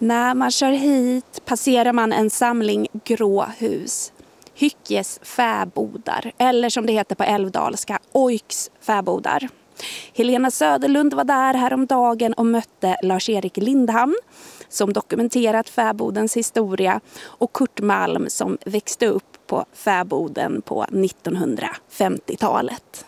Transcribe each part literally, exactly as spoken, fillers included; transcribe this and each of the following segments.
När man kör hit passerar man en samling grå hus. Hyckes fäbodar, eller som det heter på älvdalska, Oiks fäbodar. Helena Söderlund var där häromdagen och mötte Lars-Erik Lindhamn som dokumenterat fäbodens historia och Kurt Malm som växte upp på fäboden på nittonhundrafemtiotalet.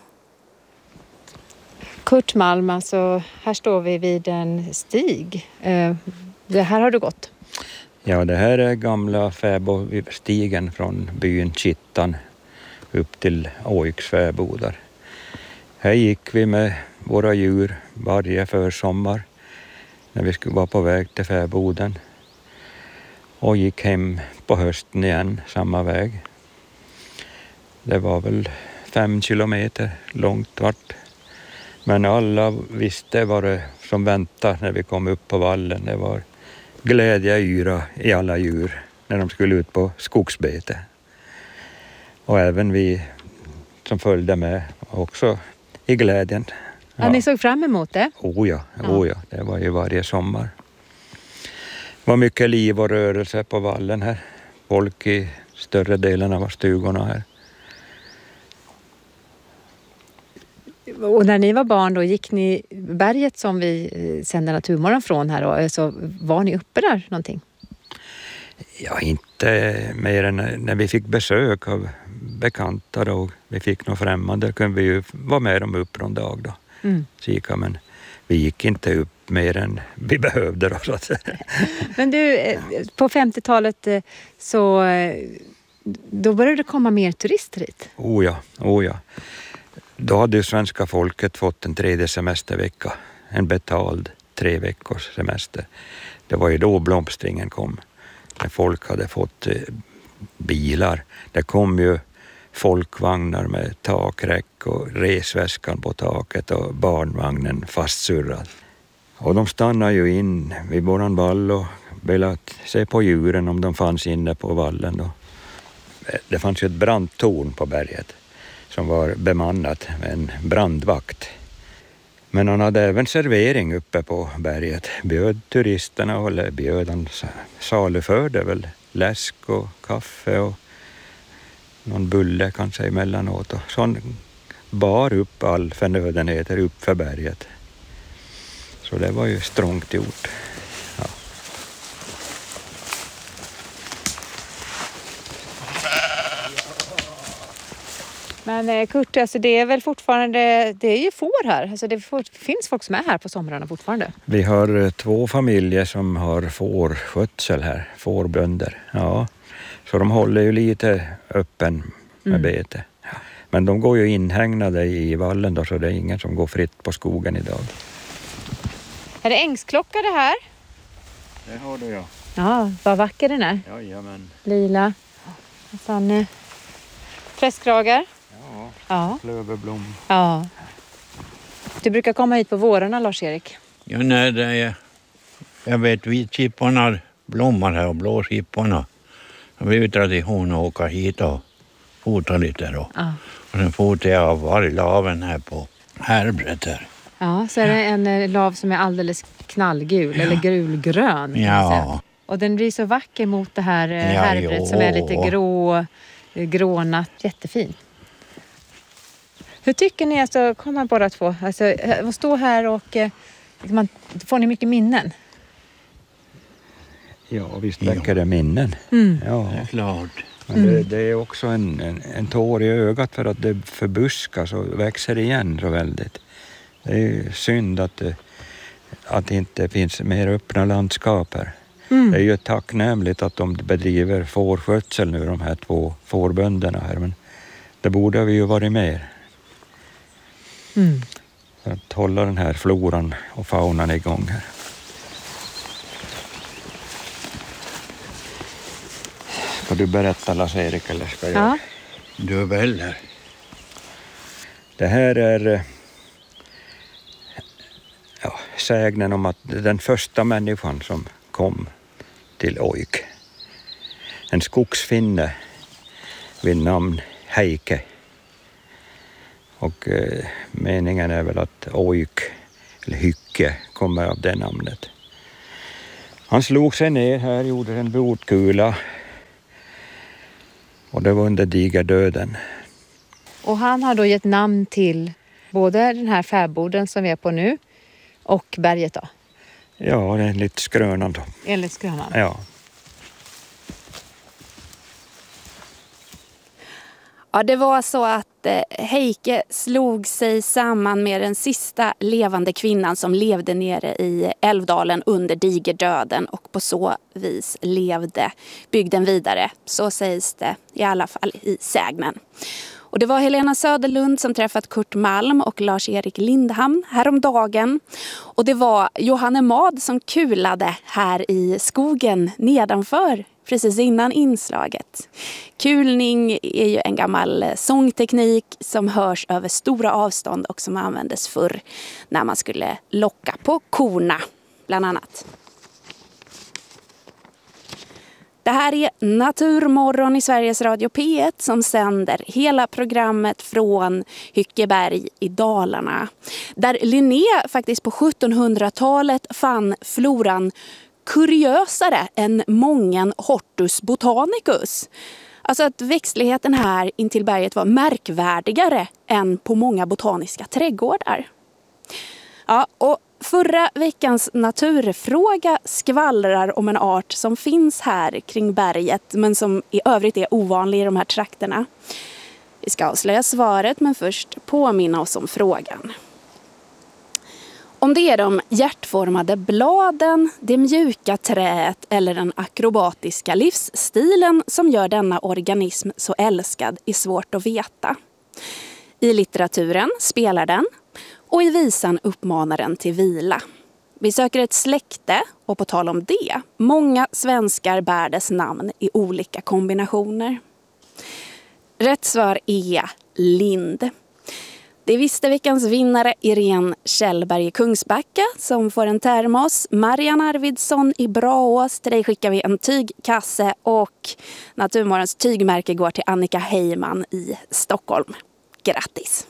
Kurt Malm, alltså här står vi vid en stig. Det här har du gått? Ja, det här är gamla fäbodstigen från byn Kittan upp till Oiks fäbodar. Här gick vi med våra djur varje försommar när vi skulle vara på väg till fäboden. Och gick hem på hösten igen, samma väg. Det var väl fem kilometer långt vart. Men alla visste vad det som väntade när vi kom upp på vallen. Det var glädje yra i alla djur när de skulle ut på skogsbete. Och även vi som följde med också i glädjen. Ja, ja, ni såg fram emot det? Oh ja, oh ja, det var ju varje sommar. Det var mycket liv och rörelse på vallen här. Folk i större delen av stugorna här. Och när ni var barn då, gick ni berget som vi sände Naturmorgon från här då? Alltså, var ni uppe där någonting? Ja, inte mer än när vi fick besök av bekanta då. Vi fick några främmande, kunde vi ju vara med dem upp någon dag då. Mm. Kika, men vi gick inte upp mer än vi behövde då, så att säga. Men du, på femtiotalet så då började det komma mer turister hit? Oh ja, oh ja. Då hade ju svenska folket fått en tredje semestervecka. En betald tre veckors semester. Det var ju då blomstringen kom. När folk hade fått bilar. Det kom ju folkvagnar med takräck och resväskan på taket och barnvagnen fastsurrad. Och de stannade ju in vid våran vall och ville se på djuren om de fanns inne på vallen då. Det fanns ju ett brandtorn på berget som var bemannat med en brandvakt. Men han hade även servering uppe på berget. Bjöd turisterna, eller bjöd han saluförde väl läsk och kaffe och någon bulle kanske emellanåt. Och så han bar upp all förnödenheter upp för berget. Så det var ju strångt gjort. Ja. Men Kurt, alltså det är väl fortfarande, det är ju får här. Alltså det finns folk som är här på somrarna fortfarande. Vi har två familjer som har fårskötsel här, fårbönder. Ja, så de håller ju lite öppen med mm. bete. Men de går ju inhägnade i vallen då, så det är ingen som går fritt på skogen idag. Är det ängsklocka det här? Det har du, ja. Ja, vad vacker den är. Jajamän. Lila. Och sen prästkragar. Ja, ja. Klöverblom. Ja. Du brukar komma hit på vårarna, Lars-Erik. Ja, nej, det är, jag vet vitkipporna blommar här och blåskipporna. Jag vill tradition att åka hit och fota lite då. Ja. Och sen fotar jag av varglaven här på härbret här. Ja, så är det en lav som är alldeles knallgul, ja. Eller gulgrön. Ja. Och den blir så vacker mot det här ja, härbret jo. Som är lite grå, grånat. Jättefint. Hur tycker ni, alltså, kom här båda två, alltså, stå här och man, får ni mycket minnen? Ja, visst väcker det minnen. Mm. Ja, det är klart. Men det, det är också en, en, en tår i ögat för att det förbuskas och växer igen så väldigt. Det är synd att det, att det inte finns mer öppna landskap här. Mm. Det är ju tacknämligt att de bedriver fårskötsel nu, de här två fårbönderna här. Men det borde vi ju varit mer. Mm. För att hålla den här floran och faunan igång här. Ska du berätta, Lars-Erik, eller ska jag? Ja. Du väljer. Det här är ja, sägnen om att den första människan som kom till Oik. En skogsfinne vid namn Heike. Och eh, meningen är väl att Oik, eller Hycke, kommer av det namnet. Han slog sig ner här, gjorde en blodkula. Och det var under digerdöden. Och han har då gett namn till både den här fäboden som vi är på nu och berget då? Ja, det är lite skrönan då. Enligt skrönan? Ja. Ja, det var så att Heike slog sig samman med den sista levande kvinnan som levde nere i Älvdalen under digerdöden, och på så vis levde bygden vidare. Så sägs det i alla fall i sägnen. Och det var Helena Söderlund som träffat Kurt Malm och Lars-Erik Lindhamn häromdagen. Och det var Johanne Mad som kulade här i skogen nedanför, precis innan inslaget. Kulning är ju en gammal sångteknik som hörs över stora avstånd och som användes förr när man skulle locka på korna, bland annat. Det här är Naturmorgon i Sveriges Radio P ett som sänder hela programmet från Hyckeberg i Dalarna. Där Linné faktiskt på sjuttonhundratalet fann floran kuriösare än mången Hortus botanicus. Alltså att växtligheten här intill berget var märkvärdigare än på många botaniska trädgårdar. Ja, och förra veckans naturfråga skvallrar om en art som finns här kring berget men som i övrigt är ovanlig i de här trakterna. Vi ska avslöja svaret men först påminna oss om frågan. Om det är de hjärtformade bladen, det mjuka träet eller den akrobatiska livsstilen som gör denna organism så älskad är svårt att veta. I litteraturen spelar den och i visan uppmanar den till vila. Vi söker ett släkte och på tal om det, många svenskar bär dess namn i olika kombinationer. Rätt svar är lind. Det visste veckans vinnare Irene Kjellberg i Kungsbacka som får en termos. Marianne Arvidsson i Braås, till dig skickar vi en tygkasse och Naturmorgons tygmärke går till Annika Heyman i Stockholm. Grattis!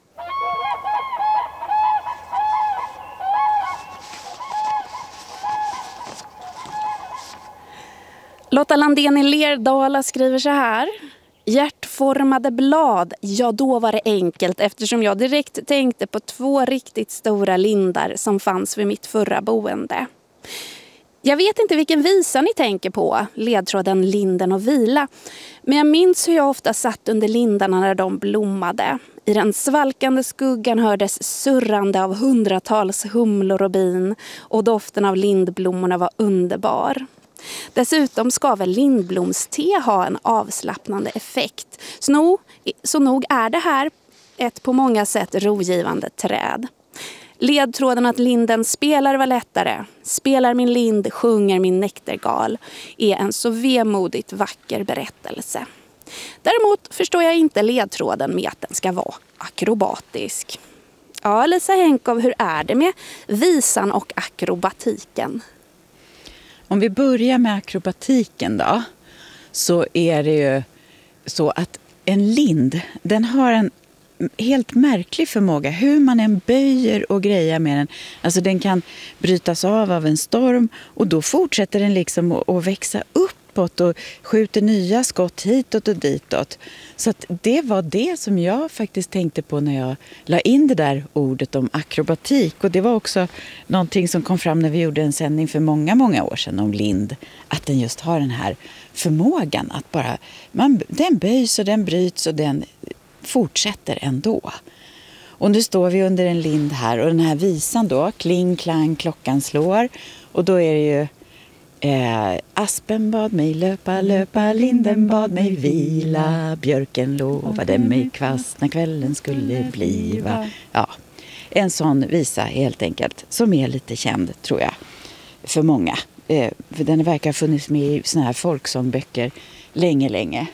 Lotta Landén i Lerdala skriver så här. Hjärtformade blad, ja då var det enkelt eftersom jag direkt tänkte på två riktigt stora lindar som fanns vid mitt förra boende. Jag vet inte vilken visa ni tänker på, ledtråden Linden och vila. Men jag minns hur jag ofta satt under lindarna när de blommade. I den svalkande skuggan hördes surrande av hundratals humlor och bin och doften av lindblommorna var underbar. Dessutom ska väl lindblomste ha en avslappnande effekt. Så nog, så nog är det här ett på många sätt rogivande träd. Ledtråden att linden spelar var lättare. Spelar min lind, sjunger min nektargal är en så vemodigt vacker berättelse. Däremot förstår jag inte ledtråden med att den ska vara akrobatisk. Ja, Lisa Henkov, hur är det med visan och akrobatiken? Om vi börjar med akrobatiken då, så är det ju så att en lind, den har en helt märklig förmåga. Hur man än böjer och grejer med den, alltså den kan brytas av av en storm och då fortsätter den liksom att, att växa uppåt och skjuter nya skott hitåt och ditåt. Så att det var det som jag faktiskt tänkte på när jag la in det där ordet om akrobatik. Och det var också någonting som kom fram när vi gjorde en sändning för många, många år sedan om lind. Att den just har den här förmågan att bara, man, den böjs och den bryts och den fortsätter ändå. Och nu står vi under en lind här och den här visan då, kling, klang, klockan slår. Och då är det ju Eh, aspen bad mig löpa, löpa, linden bad mig vila, björken lovade mig kvast när kvällen skulle bliva. Ja, en sån visa helt enkelt som är lite känd tror jag för många. Eh, för den verkar ha funnits med i såna här folksångböcker länge, länge.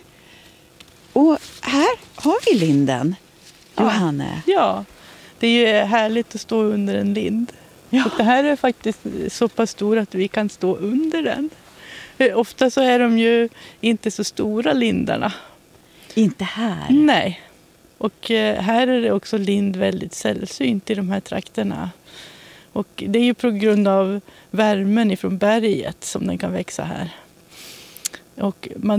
Och här har vi linden, Johanne. Ja, det är ju härligt att stå under en lind. Ja. Och det här är faktiskt så pass stor att vi kan stå under den. Ofta så är de ju inte så stora lindarna. Inte här? Nej. Och här är det också lind väldigt sällsynt i de här trakterna. Och det är ju på grund av värmen ifrån berget som den kan växa här. Och man